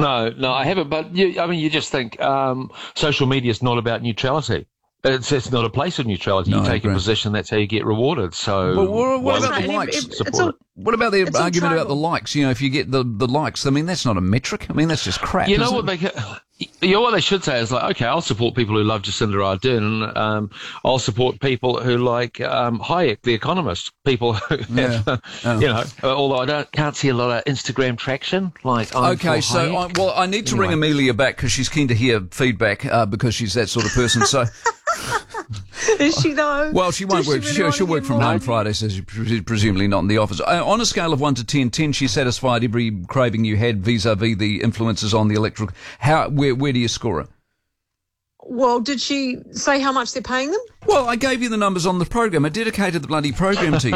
No, I haven't. But you just think social media is not about neutrality. It's not a place of neutrality. No, you take a position, that's how you get rewarded. So, what about the likes? What about the argument about the likes? If you get the likes, I mean, that's not a metric. I mean, that's just crap. You know what they should say is like, okay, I'll support people who love Jacinda Ardern. I'll support people who like Hayek, the economist. People who have, although I can't see a lot of Instagram traction. Like, I need to ring Amelia back because she's keen to hear feedback because she's that sort of person. So. Is she though? Well, she won't work. She'll work from home Friday, so she's presumably not in the office. On a scale of 1 to 10, 10 she satisfied every craving you had vis-a-vis the influences on the electoral. Where do you score it? Well, did she say how much they're paying them? Well, I gave you the numbers on the program. I dedicated the bloody program to you.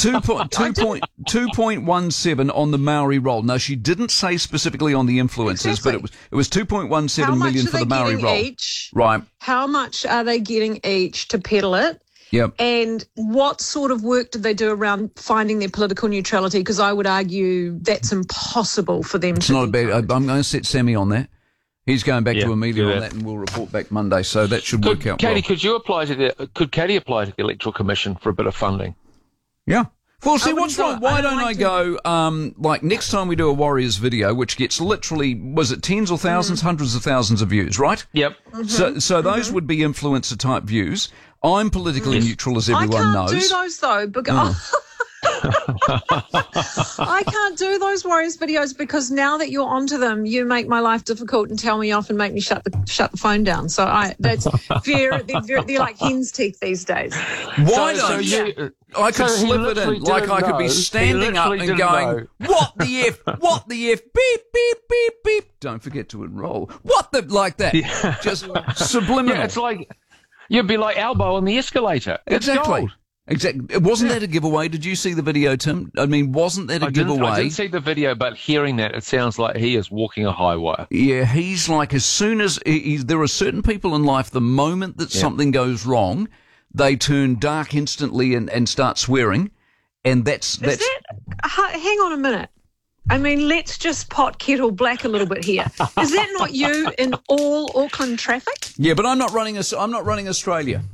2.17 on the Maori roll. No, she didn't say specifically on the influences, but it was 2.17 million for the Maori roll. Each? Right. How much are they getting each to peddle it? Yep. And what sort of work did they do around finding their political neutrality? Because I would argue that's impossible for them to. It's not a bad. I'm going to set Sammy on that. He's going back to Amelia on that, and we'll report back Monday. So that should work out. Katie, well. Could Katie apply to the Electoral Commission for a bit of funding? Yeah. Well, see, what's wrong? Why don't I go, like next time we do a Warriors video, which gets literally, was it tens or thousands, hundreds of thousands of views, right? Yep. Mm-hmm. So those would be influencer type views. I'm politically neutral, as everyone knows. I can't do those though, because I can't do those Warriors videos because now that you're onto them, you make my life difficult and tell me off and make me shut the phone down. So they're like hen's teeth these days. Why don't you? I could slip it in, like I could be standing up and going, "What the f? What the f? Beep beep beep beep." Don't forget to enroll. What the like that? Yeah. Just subliminal. Yeah, it's like you'd be like Albo on the escalator. Exactly. Exactly. Wasn't that a giveaway? Did you see the video, Tim? I mean, wasn't that a giveaway? I didn't see the video, but hearing that, it sounds like he is walking a high wire. Yeah, he's like, as soon as there are certain people in life, the moment that something goes wrong, they turn dark instantly and start swearing, and that's. Hang on a minute. I mean, let's just pot kettle black a little bit here. Is that not you in all Auckland traffic? Yeah, but I'm not running Australia.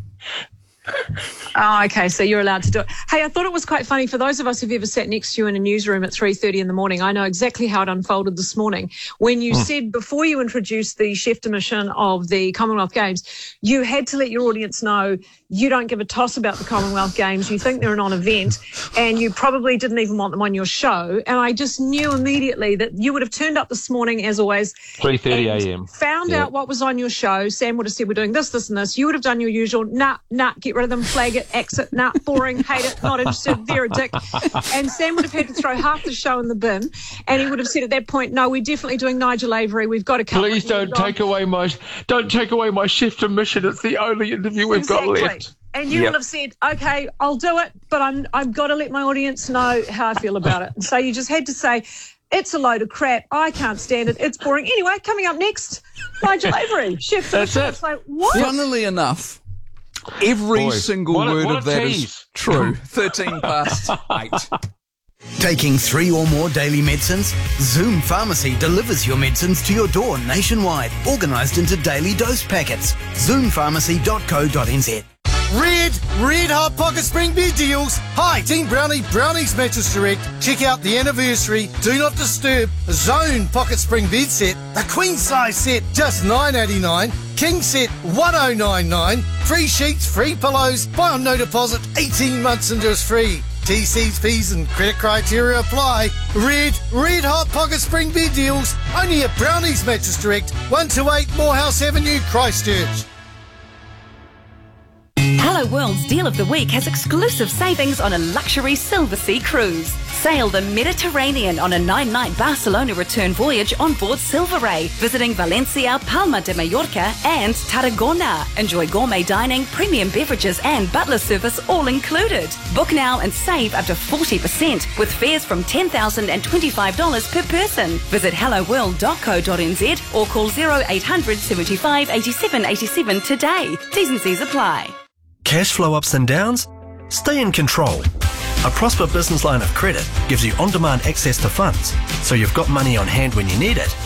Oh, okay, so you're allowed to do it. Hey, I thought it was quite funny for those of us who've ever sat next to you in a newsroom at 3:30 in the morning. I know exactly how it unfolded this morning. When you said before you introduced the chef de mission of the Commonwealth Games, you had to let your audience know you don't give a toss about the Commonwealth Games. You think they're a non-event, and you probably didn't even want them on your show. And I just knew immediately that you would have turned up this morning, as always, 3:30 a.m. Found out what was on your show. Sam would have said, "We're doing this, this, and this." You would have done your usual, nah, get rid of them, flag it, exit, nah, boring, hate it, not interested, they're a dick. And Sam would have had to throw half the show in the bin, and he would have said at that point, "No, we're definitely doing Nigel Avery. We've got to cut." Please don't take away my chef de mission. It's the only interview we've got left. And you will have said, "Okay, I'll do it, but I've got to let my audience know how I feel about it." So you just had to say, "It's a load of crap. I can't stand it. It's boring." Anyway, coming up next, Nigel Avery, chef. That's it. So what? Funnily enough, every single word of that is true. 13 past 8. Taking 3 or more daily medicines? Zoom Pharmacy delivers your medicines to your door nationwide, organised into daily dose packets. Zoompharmacy.co.nz. Red Hot Pocket Spring Beer deals. Hi, Team Brownies Mattress Direct. Check out the anniversary Do Not Disturb Zone Pocket Spring Bed Set. The queen size set, just $9.89. King set, $10.99. Free sheets, free pillows. Buy on no deposit, 18 months interest free. TC's, P's and credit criteria apply. Red Hot Pocket Spring Bed deals. Only at Brownies Mattress Direct, 128 Morehouse Avenue, Christchurch. Hello World's Deal of the Week has exclusive savings on a luxury Silversea cruise. Sail the Mediterranean on a 9-night Barcelona return voyage on board Silver Ray, visiting Valencia, Palma de Mallorca and Tarragona. Enjoy gourmet dining, premium beverages and butler service all included. Book now and save up to 40% with fares from $10,025 per person. Visit helloworld.co.nz or call 0800 75 87 87 today. T's and C's apply. Cash flow ups and downs? Stay in control. A Prosper Business Line of Credit gives you on-demand access to funds, so you've got money on hand when you need it